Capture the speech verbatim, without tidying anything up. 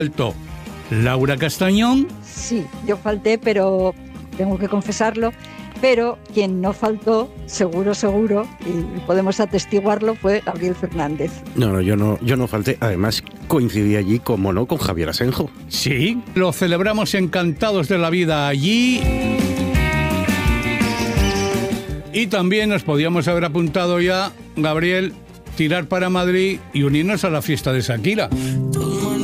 faltó Laura Castañón. Sí, yo falté, pero tengo que confesarlo, pero quien no faltó, seguro, seguro, y podemos atestiguarlo, fue Gabriel Fernández. No, no, yo no, yo no falté. Además, coincidí allí, como no, con Javier Asenjo. Sí, lo celebramos encantados de la vida allí. Y también nos podíamos haber apuntado ya, Gabriel, tirar para Madrid y unirnos a la fiesta de Shakira.